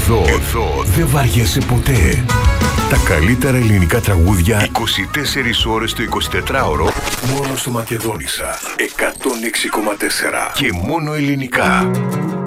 Εδώ δεν βαριέσαι ποτέ. Τα καλύτερα ελληνικά τραγούδια 24 ώρες το 24ωρο. Μόνο στο Μακεδόνισσα 106,4. Και μόνο ελληνικά.